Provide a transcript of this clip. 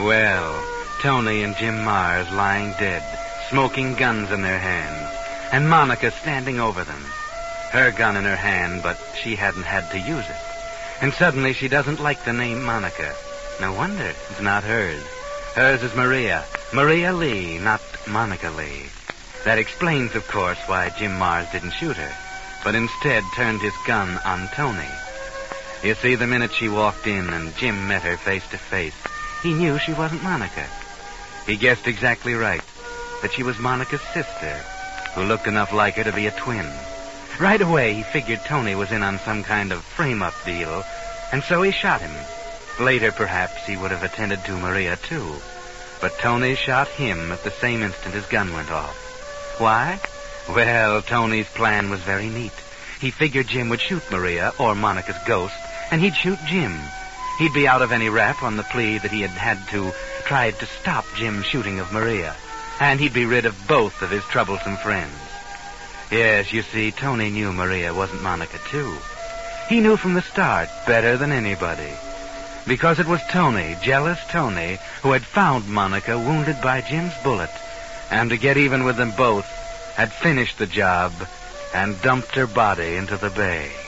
Well, Tony and Jim Mars lying dead, smoking guns in their hands, and Monica standing over them. Her gun in her hand, but she hadn't had to use it. And suddenly she doesn't like the name Monica. No wonder it's not hers. Hers is Maria. Maria Lee, not Monica Lee. That explains, of course, why Jim Mars didn't shoot her, but instead turned his gun on Tony. You see, the minute she walked in and Jim met her face to face, he knew she wasn't Monica. He guessed exactly right, that she was Monica's sister, who looked enough like her to be a twin. Right away, he figured Tony was in on some kind of frame-up deal, and so he shot him. Later, perhaps, he would have attended to Maria, too. But Tony shot him at the same instant his gun went off. Why? Well, Tony's plan was very neat. He figured Jim would shoot Maria, or Monica's ghost, and he'd shoot Jim. He'd be out of any rap on the plea that he had tried to stop Jim's shooting of Maria. And he'd be rid of both of his troublesome friends. Yes, you see, Tony knew Maria wasn't Monica, too. He knew from the start better than anybody. Because it was Tony, jealous Tony, who had found Monica wounded by Jim's bullet, and to get even with them both, had finished the job and dumped her body into the bay.